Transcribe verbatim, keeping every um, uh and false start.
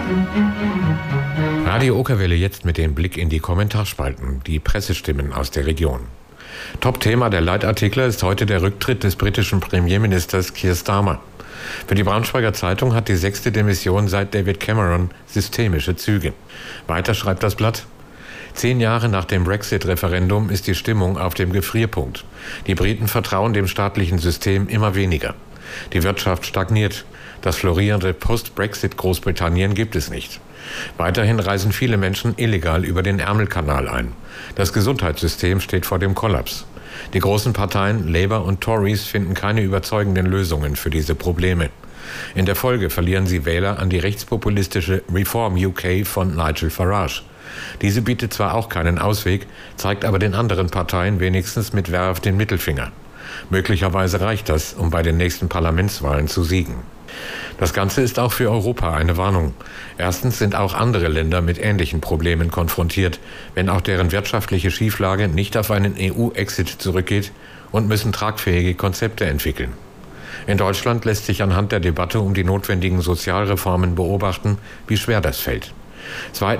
Radio Okerwelle jetzt mit dem Blick in die Kommentarspalten, die Pressestimmen aus der Region. Top-Thema der Leitartikler ist heute der Rücktritt des britischen Premierministers Keir Starmer. Für die Braunschweiger Zeitung hat die sechste Demission seit David Cameron systemische Züge. Weiter schreibt das Blatt: Zehn Jahre nach dem Brexit-Referendum ist die Stimmung auf dem Gefrierpunkt. Die Briten vertrauen dem staatlichen System immer weniger. Die Wirtschaft stagniert. Das florierende Post-Brexit-Großbritannien gibt es nicht. Weiterhin reisen viele Menschen illegal über den Ärmelkanal ein. Das Gesundheitssystem steht vor dem Kollaps. Die großen Parteien Labour und Tories finden keine überzeugenden Lösungen für diese Probleme. In der Folge verlieren sie Wähler an die rechtspopulistische Reform U K von Nigel Farage. Diese bietet zwar auch keinen Ausweg, zeigt aber den anderen Parteien wenigstens mit Werf den Mittelfinger. Möglicherweise reicht das, um bei den nächsten Parlamentswahlen zu siegen. Das Ganze ist auch für Europa eine Warnung. Erstens sind auch andere Länder mit ähnlichen Problemen konfrontiert, wenn auch deren wirtschaftliche Schieflage nicht auf einen E U-Exit zurückgeht, und müssen tragfähige Konzepte entwickeln. In Deutschland lässt sich anhand der Debatte um die notwendigen Sozialreformen beobachten, wie schwer das fällt. Zweitens